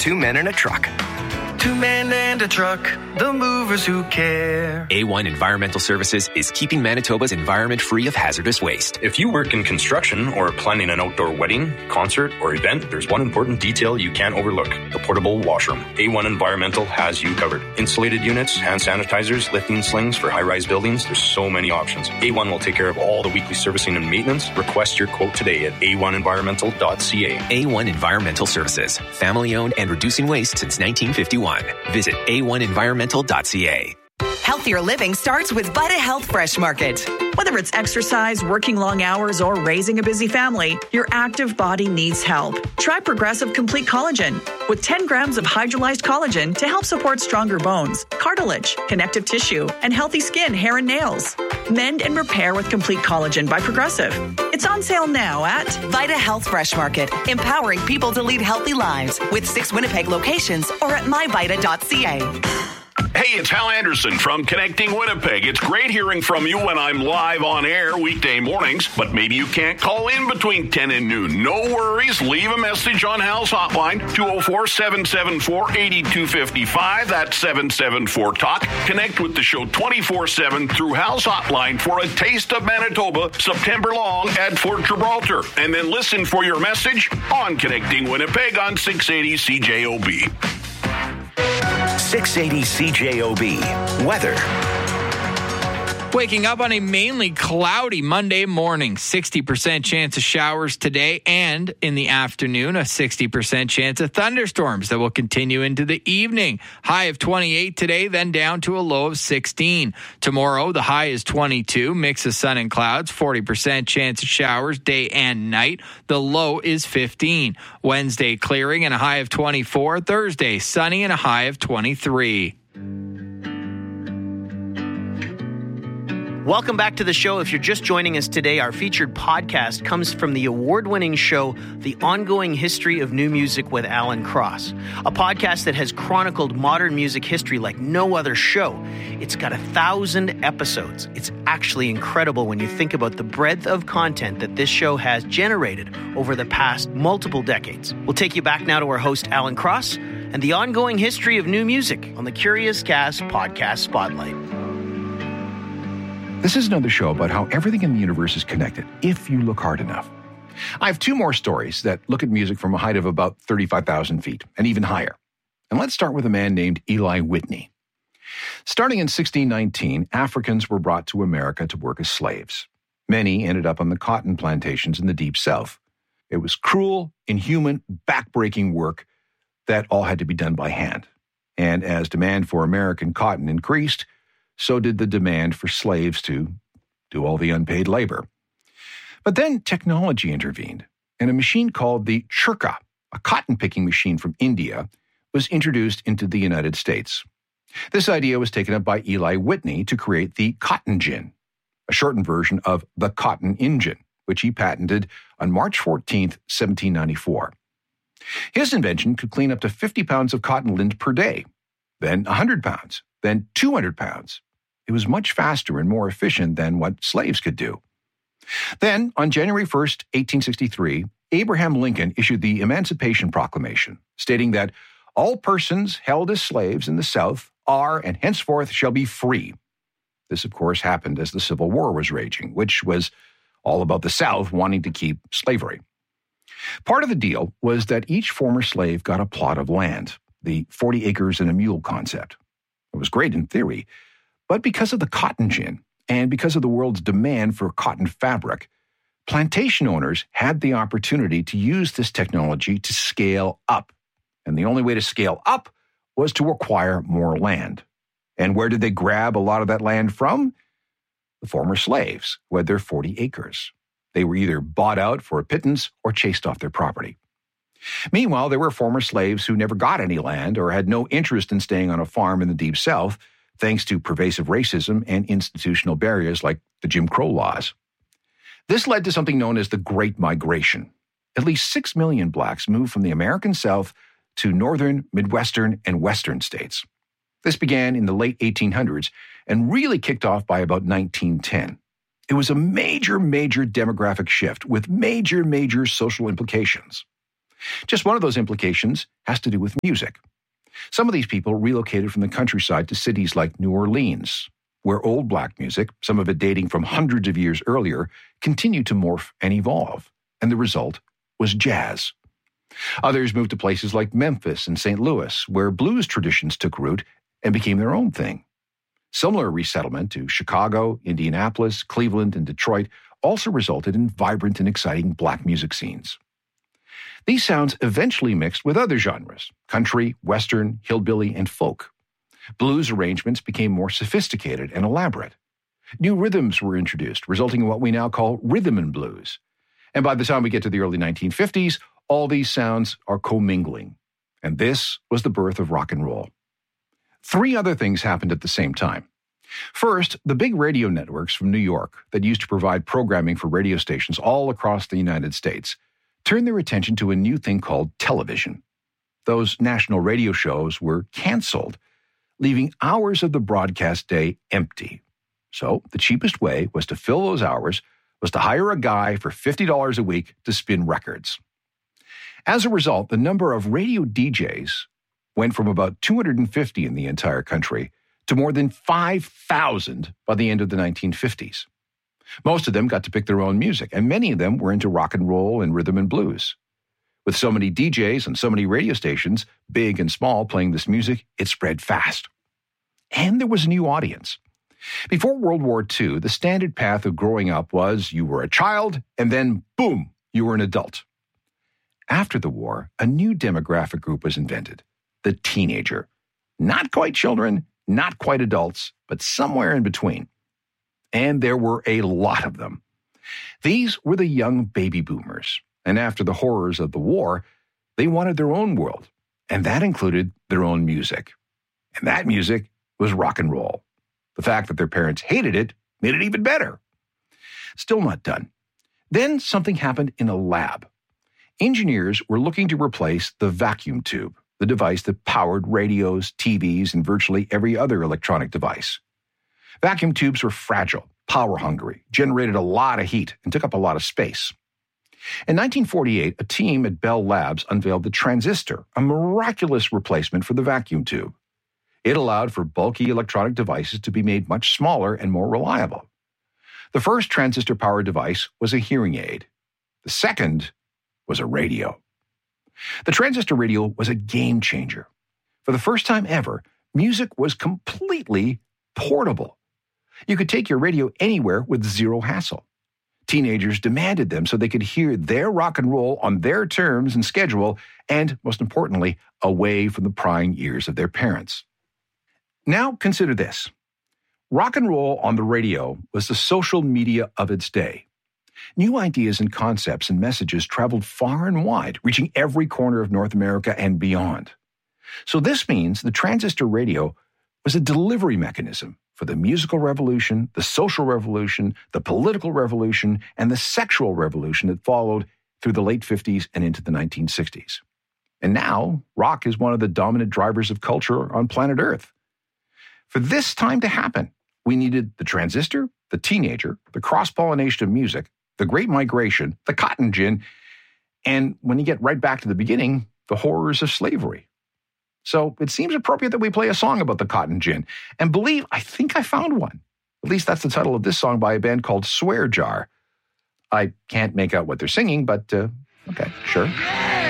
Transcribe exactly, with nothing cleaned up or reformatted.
two men in a truck. Two men and a truck, the movers who care. A one Environmental Services is keeping Manitoba's environment free of hazardous waste. If you work in construction or planning an outdoor wedding, concert, or event, there's one important detail you can't overlook: the portable washroom. A one Environmental has you covered. Insulated units, hand sanitizers, lifting slings for high-rise buildings. There's so many options. A one will take care of all the weekly servicing and maintenance. Request your quote today at a one environmental dot c a. A one Environmental Services. Family-owned and reducing waste since nineteen fifty-one. Visit a one environmental dot c a. Healthier living starts with Vita Health Fresh Market. Whether it's exercise, working long hours, or raising a busy family, your active body needs help. Try Progressive Complete Collagen with ten grams of hydrolyzed collagen to help support stronger bones, cartilage, connective tissue, and healthy skin, hair, and nails. Mend and repair with Complete Collagen by Progressive. It's on sale now at Vita Health Fresh Market, empowering people to lead healthy lives with six Winnipeg locations or at my vita dot c a. Hey, it's Hal Anderson from Connecting Winnipeg. It's great hearing from you when I'm live on air weekday mornings, but maybe you can't call in between ten and noon. No worries. Leave a message on Hal's hotline, two oh four, seven seven four, eight two five five. That's seven seven four talk. Connect with the show twenty-four seven through Hal's hotline for a taste of Manitoba September long at Fort Gibraltar. And then listen for your message on Connecting Winnipeg on six eighty C J O B. six eighty C J O B. Weather. Waking up on a mainly cloudy Monday morning, sixty percent chance of showers today, and in the afternoon, a sixty percent chance of thunderstorms that will continue into the evening. High of twenty-eight today, then down to a low of sixteen. Tomorrow, the high is twenty-two, mix of sun and clouds, forty percent chance of showers day and night. The low is fifteen. Wednesday, clearing and a high of twenty-four. Thursday, sunny and a high of twenty-three. Welcome back to the show. If you're just joining us today, our featured podcast comes from the award-winning show, The Ongoing History of New Music with Alan Cross, a podcast that has chronicled modern music history like no other show. It's got a thousand episodes. It's actually incredible when you think about the breadth of content that this show has generated over the past multiple decades. We'll take you back now to our host, Alan Cross, and the ongoing history of new music on the Curious Cast Podcast Spotlight. This is another show about how everything in the universe is connected, if you look hard enough. I have two more stories that look at music from a height of about thirty-five thousand feet, and even higher. And let's start with a man named Eli Whitney. Starting in sixteen nineteen, Africans were brought to America to work as slaves. Many ended up on the cotton plantations in the Deep South. It was cruel, inhuman, backbreaking work that all had to be done by hand. And as demand for American cotton increased, so did the demand for slaves to do all the unpaid labor. But then technology intervened, and a machine called the churka, a cotton-picking machine from India, was introduced into the United States. This idea was taken up by Eli Whitney to create the cotton gin, a shortened version of the cotton engine, which he patented on March fourteenth, seventeen ninety-four. His invention could clean up to fifty pounds of cotton lint per day, then one hundred pounds, then two hundred pounds. It was much faster and more efficient than what slaves could do. Then, on January first, eighteen sixty-three, Abraham Lincoln issued the Emancipation Proclamation, stating that all persons held as slaves in the South are and henceforth shall be free. This, of course, happened as the Civil War was raging, which was all about the South wanting to keep slavery. Part of the deal was that each former slave got a plot of land, the forty acres and a mule concept. It was great in theory, but because of the cotton gin and because of the world's demand for cotton fabric, plantation owners had the opportunity to use this technology to scale up. And the only way to scale up was to acquire more land. And where did they grab a lot of that land from? The former slaves, who had their forty acres. They were either bought out for a pittance or chased off their property. Meanwhile, there were former slaves who never got any land or had no interest in staying on a farm in the Deep South, thanks to pervasive racism and institutional barriers like the Jim Crow laws. This led to something known as the Great Migration. At least six million blacks moved from the American South to northern, midwestern, and western states. This began in the late eighteen hundreds and really kicked off by about nineteen ten. It was a major, major demographic shift with major, major social implications. Just one of those implications has to do with music. Some of these people relocated from the countryside to cities like New Orleans, where old black music, some of it dating from hundreds of years earlier, continued to morph and evolve, and the result was jazz. Others moved to places like Memphis and Saint Louis, where blues traditions took root and became their own thing. Similar resettlement to Chicago, Indianapolis, Cleveland, and Detroit also resulted in vibrant and exciting black music scenes. These sounds eventually mixed with other genres: country, western, hillbilly, and folk. Blues arrangements became more sophisticated and elaborate. New rhythms were introduced, resulting in what we now call rhythm and blues. And by the time we get to the early nineteen fifties, all these sounds are commingling. And this was the birth of rock and roll. Three other things happened at the same time. First, the big radio networks from New York that used to provide programming for radio stations all across the United States turned their attention to a new thing called television. Those national radio shows were canceled, leaving hours of the broadcast day empty. So the cheapest way was to fill those hours was to hire a guy for fifty dollars a week to spin records. As a result, the number of radio D Js went from about two hundred fifty in the entire country to more than five thousand by the end of the nineteen fifties. Most of them got to pick their own music, and many of them were into rock and roll and rhythm and blues. With so many D Js and so many radio stations, big and small, playing this music, it spread fast. And there was a new audience. Before World War Two, the standard path of growing up was you were a child, and then, boom, you were an adult. After the war, a new demographic group was invented: the teenager. Not quite children, not quite adults, but somewhere in between. And there were a lot of them. These were the young baby boomers. And after the horrors of the war, they wanted their own world. And that included their own music. And that music was rock and roll. The fact that their parents hated it made it even better. Still not done. Then something happened in a lab. Engineers were looking to replace the vacuum tube, the device that powered radios, T Vs, and virtually every other electronic device. Vacuum tubes were fragile, power-hungry, generated a lot of heat, and took up a lot of space. In nineteen forty-eight, a team at Bell Labs unveiled the transistor, a miraculous replacement for the vacuum tube. It allowed for bulky electronic devices to be made much smaller and more reliable. The first transistor-powered device was a hearing aid. The second was a radio. The transistor radio was a game changer. For the first time ever, music was completely portable. You could take your radio anywhere with zero hassle. Teenagers demanded them so they could hear their rock and roll on their terms and schedule, and, most importantly, away from the prying ears of their parents. Now consider this. Rock and roll on the radio was the social media of its day. New ideas and concepts and messages traveled far and wide, reaching every corner of North America and beyond. So this means the transistor radio was a delivery mechanism for the musical revolution, the social revolution, the political revolution, and the sexual revolution that followed through the late fifties and into the nineteen sixties. And now, rock is one of the dominant drivers of culture on planet Earth. For this time to happen, we needed the transistor, the teenager, the cross-pollination of music, the Great Migration, the cotton gin, and when you get right back to the beginning, the horrors of slavery. So it seems appropriate that we play a song about the cotton gin. And believe, I think I found one. At least that's the title of this song by a band called Swear Jar. I can't make out what they're singing, but uh, okay, sure.